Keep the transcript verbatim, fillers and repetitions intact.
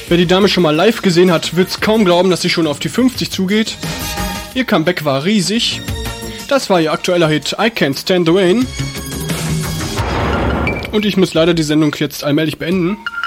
Wer die Dame schon mal live gesehen hat, wird's kaum glauben, dass sie schon auf die fünfzig zugeht. Ihr Comeback war riesig. Das war ihr aktueller Hit I Can't Stand the Rain. Und ich muss leider die Sendung jetzt allmählich beenden.